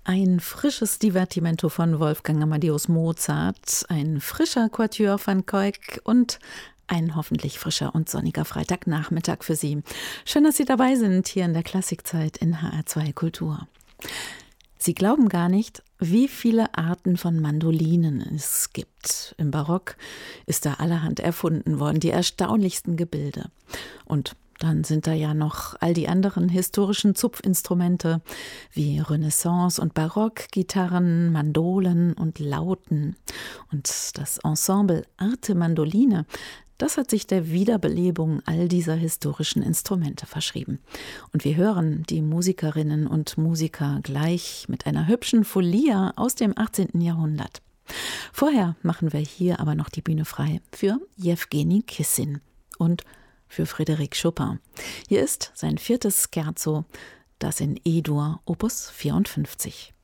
Ein frisches Divertimento von Wolfgang Amadeus Mozart, ein frischer Quatuor van Cuyk und ein hoffentlich frischer und sonniger Freitagnachmittag für Sie. Schön, dass Sie dabei sind hier in der Klassikzeit in HR2 Kultur. Sie glauben gar nicht, wie viele Arten von Mandolinen es gibt. Im Barock ist da allerhand erfunden worden, die erstaunlichsten Gebilde. Und dann sind da ja noch all die anderen historischen Zupfinstrumente wie Renaissance- und Barockgitarren, Mandolen und Lauten. Und das Ensemble Arte Mandoline, das hat sich der Wiederbelebung all dieser historischen Instrumente verschrieben. Und wir hören die Musikerinnen und Musiker gleich mit einer hübschen Folia aus dem 18. Jahrhundert. Vorher machen wir hier aber noch die Bühne frei für Jewgeni Kissin und für Frédéric Chopin. Hier ist sein 4. Scherzo, das in E-Dur, Opus 54.